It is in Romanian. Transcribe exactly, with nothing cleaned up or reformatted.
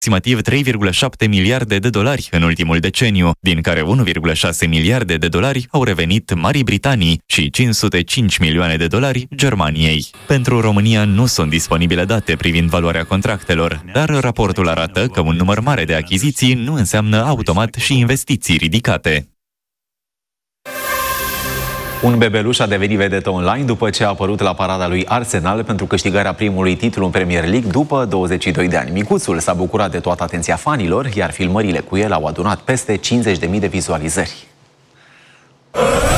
aproximativ trei virgulă șapte miliarde de dolari în ultimul deceniu, din care unu virgulă șase miliarde de dolari au revenit Marii Britanii și cinci sute cinci milioane de dolari Germaniei. Pentru România nu sunt disponibile date privind valoarea contractelor, dar raportul arată că un număr mare de achiziții nu înseamnă automat și investiții ridicate. Un bebeluș a devenit vedetă online după ce a apărut la parada lui Arsenal pentru câștigarea primului titlu în Premier League după douăzeci și doi de ani. Micuțul s-a bucurat de toată atenția fanilor, iar filmările cu el au adunat peste cincizeci de mii de vizualizări.